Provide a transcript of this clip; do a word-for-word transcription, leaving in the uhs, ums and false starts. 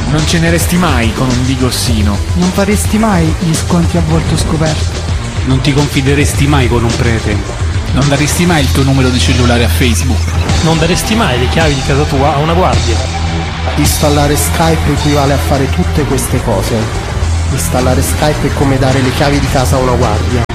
Non ceneresti mai con un bigossino. Non faresti mai gli sconti a volto scoperto. Non ti confideresti mai con un prete. Non daresti mai il tuo numero di cellulare a Facebook. Non daresti mai le chiavi di casa tua a una guardia. Installare Skype equivale a fare tutte queste cose. Installare Skype è come dare le chiavi di casa a una guardia.